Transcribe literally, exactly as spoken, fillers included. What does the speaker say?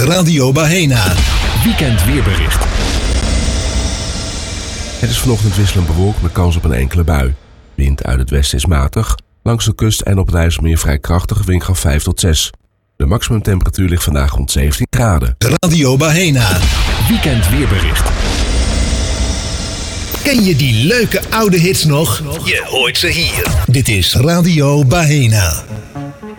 Radio Bahena. Weekend weerbericht. Het is vanochtend wisselend bewolkt met kans op een enkele bui. Wind uit het westen is matig. Langs de kust en op het IJsselmeer vrij krachtig, windkracht vijf tot zes. De maximumtemperatuur ligt vandaag rond zeventien graden. Radio Bahena. Weekend weerbericht. Ken je die leuke oude hits nog? Je hoort ze hier. Dit is Radio Bahena.